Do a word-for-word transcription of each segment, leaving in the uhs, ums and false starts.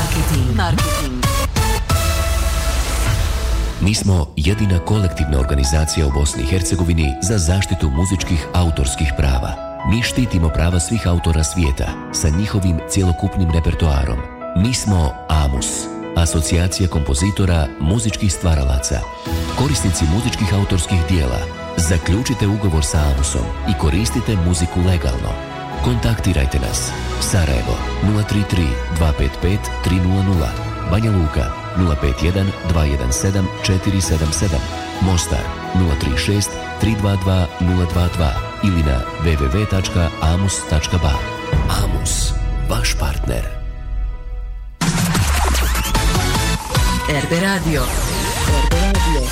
Marketing. Marketing. Mi smo jedina kolektivna organizacija u Bosni i Hercegovini za zaštitu muzičkih autorskih prava. Mi štitimo prava svih autora svijeta sa njihovim cjelokupnim repertoarom. Mi smo AMUS, Asocijacija kompozitora muzičkih stvaralaca. Korisnici muzičkih autorskih dijela, zaključite ugovor sa AMUSom i koristite muziku legalno. Kontaktirajte nas. Sarajevo nula tri tri dva pet pet tri nula nula, Banja Luka nula pet jedan dva jedan sedam četiri sedam sedam, Mostar nula tri šest tri dva dva nula dva dva ili na w w w tačka amus tačka ba. AMUS, vaš partner. R B Radio. R B Radio.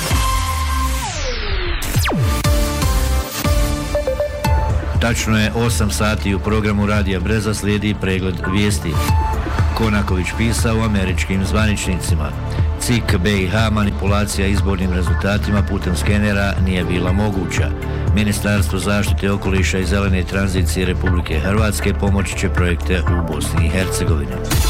Tačno je osam sati u programu Radija Breza, slijedi pregled vijesti. Konaković pisao američkim zvaničnicima. C I K B i H manipulacija izbornim rezultatima putem skenera nije bila moguća. Ministarstvo zaštite okoliša i zelene tranzicije Republike Hrvatske pomoći će projekte u Bosni i Hercegovini.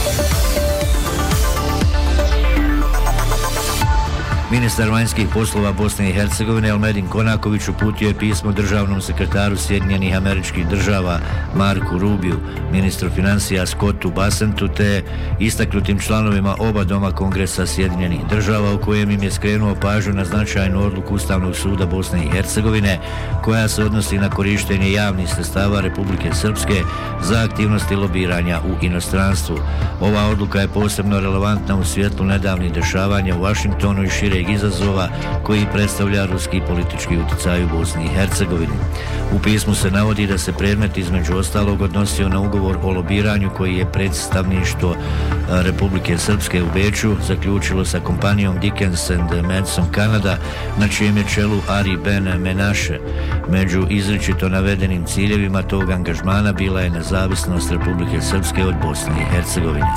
Ministar vanjskih poslova Bosne i Hercegovine Elmedin Konaković uputio je pismo državnom sekretaru Sjedinjenih Američkih Država Marku Rubiju, ministru financija Scottu Bessentu te istaknutim članovima oba doma Kongresa Sjedinjenih Država u kojem im je skrenuo pažnju na značajnu odluku Ustavnog suda Bosne i Hercegovine koja se odnosi na korištenje javnih sredstava Republike Srpske za aktivnosti lobiranja u inostranstvu. Ova odluka je posebno relevantna u svjetlu nedavnih dešavanja u Vašingtonu i šire izazova koji predstavlja ruski politički utjecaj u Bosni i Hercegovini. U pismu se navodi da se predmet između ostalog odnosio na ugovor o lobiranju koji je predstavništvo Republike Srpske u Beču zaključilo sa kompanijom Dickens and Madson Canada, na čijem je čelu Ari Ben Menaše. Među izričito navedenim ciljevima tog angažmana bila je nezavisnost Republike Srpske od Bosne i Hercegovine.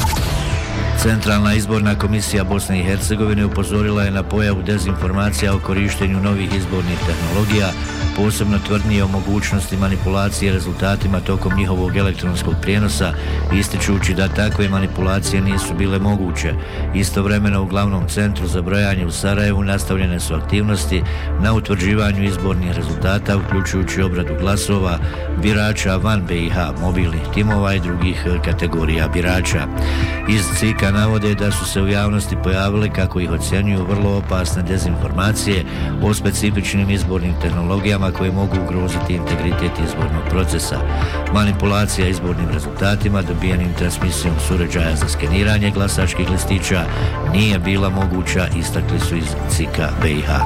Centralna izborna komisija Bosne i Hercegovine upozorila je na pojavu dezinformacija o korištenju novih izbornih tehnologija, posebno tvrdnije o mogućnosti manipulacije rezultatima tokom njihovog elektronskog prijenosa, ističući da takve manipulacije nisu bile moguće. Istovremeno u glavnom centru za brojanje u Sarajevu nastavljene su aktivnosti na utvrđivanju izbornih rezultata, uključujući obradu glasova birača van B i H, mobilnih timova i drugih kategorija birača. Iz C I K-a navode da su se u javnosti pojavile, kako ih ocjenjuju, vrlo opasne dezinformacije o specifičnim izbornim tehnologijama koje mogu ugroziti integritet izbornog procesa. Manipulacija izbornim rezultatima dobijenim transmisijom s uređaja za skeniranje glasačkih listića nije bila moguća, istakli su iz C I K-a B i H.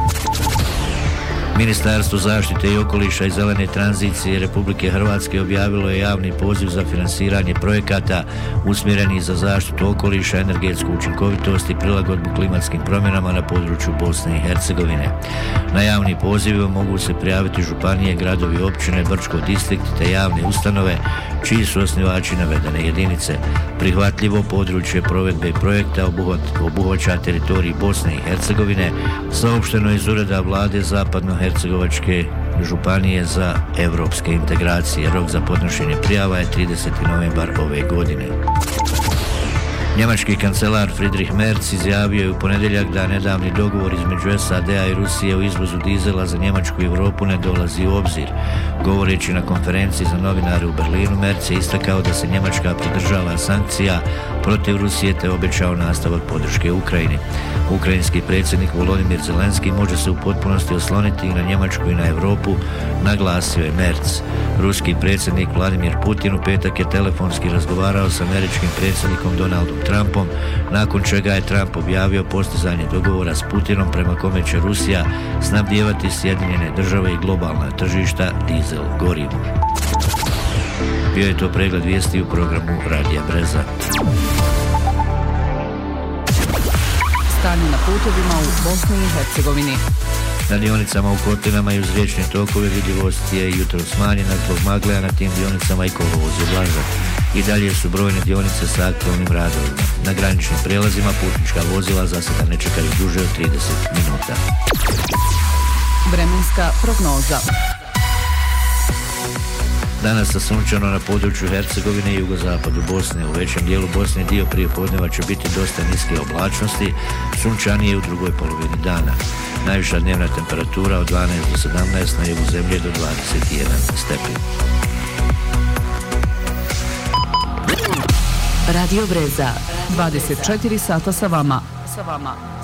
Ministarstvo zaštite i okoliša i zelene tranzicije Republike Hrvatske objavilo je javni poziv za finansiranje projekata usmjerenih za zaštitu okoliša, energetsku učinkovitost i prilagodbu klimatskim promjenama na području Bosne i Hercegovine. Na javni poziv mogu se prijaviti županije, gradovi, općine, Brčko distrikt te javne ustanove čiji su osnivači navedene jedinice. Prihvatljivo područje provedbe projekta obuhvaća teritorij Bosne i Hercegovine, saopšteno iz Ureda vlade Zapadno-Hercegovačke županije za evropske integracije. Rok za podnošenje prijava je trideseti novembar ove godine. Njemački kancelar Friedrich Merz izjavio je u ponedjeljak da nedavni dogovor između S A D-a i Rusije u izvozu dizela za Njemačku i Europu ne dolazi u obzir. Govoreći na konferenciji za novinare u Berlinu, Merz je istakao da se Njemačka pridržava sankcija protiv Rusije te obećao nastavak podrške Ukrajini. Ukrajinski predsjednik Volodymyr Zelenski može se u potpunosti osloniti i na Njemačku i na Europu, naglasio je Merz. Ruski predsjednik Vladimir Putin u petak je telefonski razgovarao s američkim predsjednikom Donaldom Trumpom, nakon čega je Trump objavio postizanje dogovora s Putinom prema kome će Rusija snabdijevati Sjedinjene države i globalna tržišta dizel gorivom. Bio je to pregled vijesti u programu Radija Breza. Stanje na putovima u Bosni i Hercegovini. Na dionicama u Kotlinama i uz riječne tokove vidljivost je jutro smanjena zbog magle, a na tim dionicama i kolovoz je blažak. I dalje su brojne dionice sa aktualnim radovima. Na graničnim prijelazima putnička vozila za sada ne čekaju duže od trideset minuta. Vremenska prognoza. Danas sa sunčano na području Hercegovine i jugozapadu Bosne. U većem dijelu Bosne dio prije podneva će biti dosta niske oblačnosti, sunčanije u drugoj polovini dana. Najviša dnevna temperatura od dvanaest do sedamnaest, na jugu zemlje do dvadeset jedan stepen. Radio Breza, dvadeset četiri sata sa vama. Sa vama.